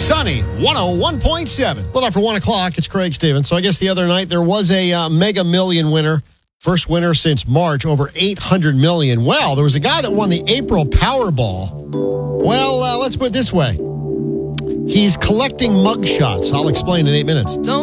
Sunny 101.7. Well, after 1 o'clock, it's Craig Stevens. So I guess the other night there was a Mega Million winner. First winner since March, over $800 million. Well, there was a guy that won the April Powerball. Well, let's put it this way. He's collecting mugshots. I'll explain in 8 minutes.